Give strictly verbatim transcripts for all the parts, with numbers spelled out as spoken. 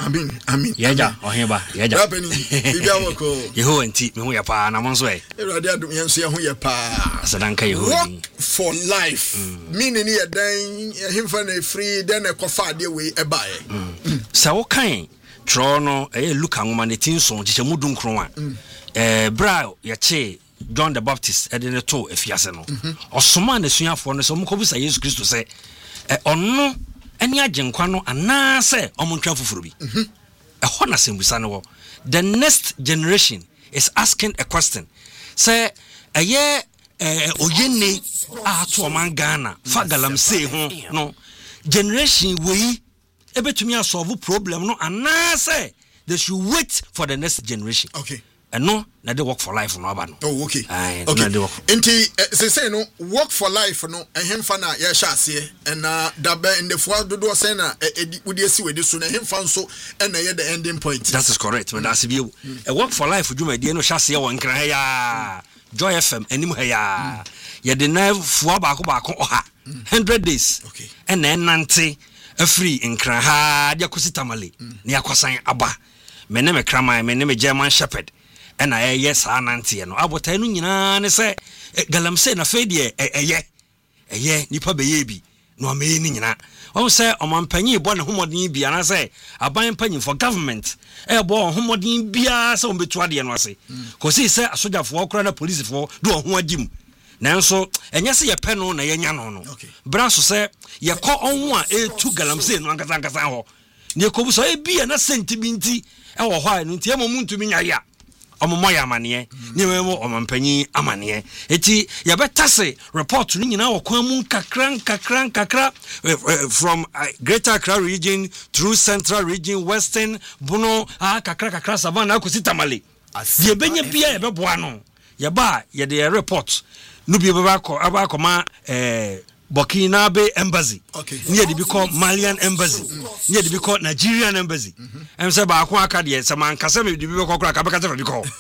Amen. Amen. Yaja, oheba. Yaja. Happening. Bibia woko. Yeho enti me ho ya pa na monso e. Erade adum yenso ye ho ye pa. Sadanka yeho. Work for life. Meaning ye dan himfa na free then e kofa ade we e bae. Sa wo kan tro no e Luka ngoma ne tinson chiche mudun kron a. Eh bra ya che John the Baptist e de ne to efiase no. Osoma na suafo no so mkobusa Yesu Kristo se e onno eni agenkwa no anase omontwa foforo bi. Mhm. E ho na sembusa no. The next generation is asking a question. Say eye eh oyene a to oman Ghana fa galamsey ho no generation we ebetumi asolve problem no anase they should wait for the next generation. Okay. And no, na they work for life no aba no. Oh, okay. Aye, okay. Enti say say no work for life no ehemfa na ya sha ase and na dabe in the for do say na we dey see we dey so na ehemfa nso and na the ending point. That is correct. But that's be a work for life djuma dey no sha ase won kran ya Joy F M anim ha ya ye de na fo ba ko ba ko oha one hundred days. Okay. And na nante afri nkran ha dia kosi tamale na yakosan aba me ne me kraman me ne me German shepherd. And I yes anantie no abota no nyina ne se galamsey na fe de eye eye nipa beye bi no ameye ni nyina o se omampanyi bo ne homodin bia na se aban panyi for government e bo homodin bia se ombetu ade no ase ko se se asojafo okra na police fo do ho agim nanso enye se ye pe no na ye nya no no bra so se ye ko onwo a etu galamsey no ankasa ankasa ho ne ko bu so e bia na sentibinti e wo ho a no ntie mo muntu mi nya ya omomo ya amane ni memo omampanyi amane eti ya betase report ni nyina wo kwan mu kakran kakran kakra from uh, Greater Accra region through Central region, Western Bono ah kakra kakra Savannah akosi Tamale ye benya bia ye beboa no ye ba ye de report no bi beba ko aba koma eh Burkina Faso embassy. Okay. Near the become Malian embassy. Mm-hmm. Near the become Nigerian embassy. And say ba kwa akade some man kasa me the become kra kabaka the become.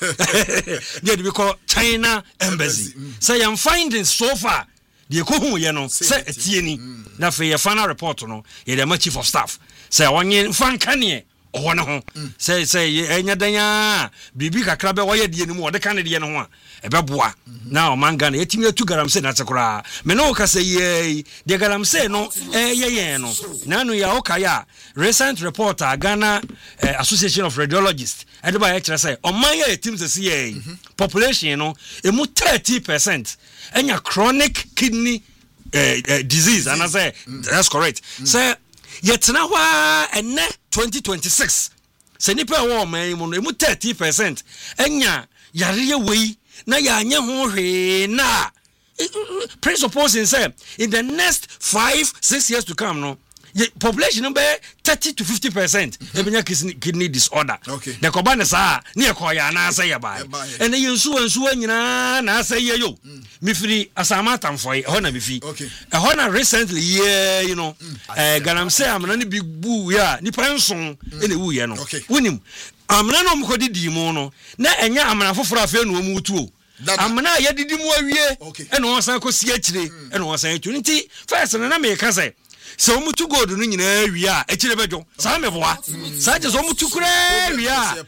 Near the become China embassy. Say I'm finding so far the ko hu ye no say etie ni na fe ye final report no ye the chief of staff. Say onye fan kane o ne ho. Say say enya danya bibi kakra be wo ye de ni mu o de kan de no ho a ebeboa na o manga na yetimi atu galamsey na tekora me no ka say ye de galamsey no eh ye ye no na no ya okaya recent report a Ghana uh, Association of Radiologists adeba ya kire say o man ye team say ye population no emu thirty percent enya chronic kidney uh, uh, disease and I say that's correct say yetna hwa enne twenty twenty-six say nipa wo man mu emu thirty percent enya yare we na ya anya ho hwe na presupposing say in the next five six years to come no population number thirty to fifty percent ebenya kidney disorder. Okay. The kobane sa na ekoya na asa ye ba and ye nsu nsu nyina na asa ye yo me free asama tamfo e ho na me fi e ho na recently yeah you know eh galamsey amna ne big bu ya nipa nson e na wu ye no wonim amna no mkodi di mu no na enya amna foforo afa no mu tuo amna ye didi mu awie e no san ko si akire e no san etu nti first na me ka say so mutu gold no nyina wi a ekire bejo sa meboa sa je so mutu kura wi a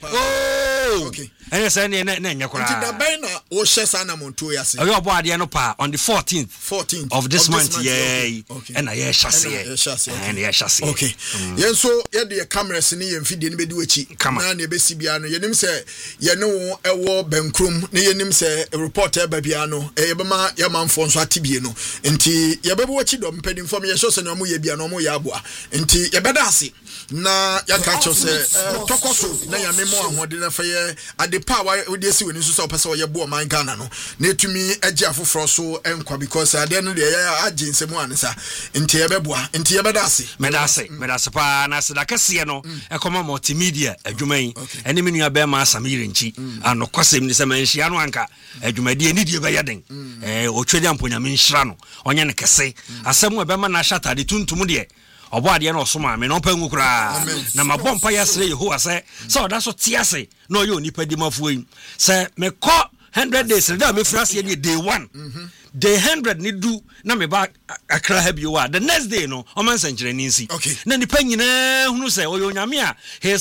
oh okay ene say ne na nya kura nti da ban na wo hye sa na monto ya se oyo obo ade no pa on the fourteenth of this of month yeah and I hear chase and yeah chase okay yen so ye de cameras ni ye mfidie ni bedi wachi na na be sibia no yenim se ye ne wo ewo bankrom ne yenim se reporter ba bia no e be ma ye manfo nso atibie no nti ye be wachi do mpedi inform ye so se no mo ye bia no mo ya aboa nti ye beda ase na ya ka cho se tokoso na ya memo ahode na fa ye ade power we dey see we nso so pese we ye bo man Ghana no na etumi agi afoforo so enkwa because ade no de ya agency mu ansa nti ye beboa nti ye beda ase meda ase meda ase pa na se da kase no e koma multimedia adwuman ene me nua be ma Samiri nchi anokwasem ni se manhia no anka adwumadi ni die be yeden eh otwedi amponya me nhira no onye ne kese asem e be ma na shatade tuntum de obo ade na osoma me no pa ngukura na mabompa yasre Yehowa se so da so tiase no yo nipa di mafuo se me ko one hundred days da me frase ye day one day one hundred ni du na me ba akra ha bi wa the next day no o man sankyere ni nsi na nipa nyina hunu se oyo nyame a